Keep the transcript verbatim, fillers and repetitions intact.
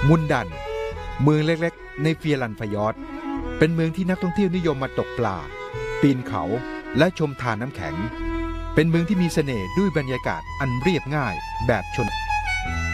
มุนดันเมืองเล็กๆในเฟียรันฟยอร์ดเป็นเมืองที่นักท่องเที่ยวนิยมมาตกปลาปีนเขาและชมทานน้ำแข็งเป็นเมืองที่มีเสน่ห์ด้วยบรรยากาศอันเรียบง่ายแบบชน